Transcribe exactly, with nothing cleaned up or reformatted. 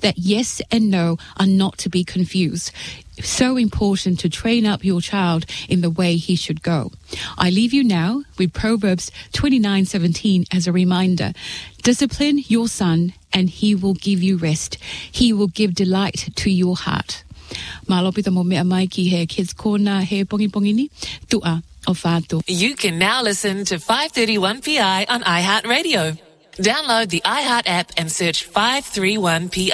that yes and no are not to be confused. So important to train up your child in the way he should go. I leave you now with Proverbs twenty-nine seventeen as a reminder. Discipline your son and he will give you rest. He will give delight to your heart. Malopita mo mea mai ki he kids corner he pongi pongi ni tua o whātua. You can now listen to five thirty-one P I on iHeartRadio. Download the iHeart app and search five thirty-one P I.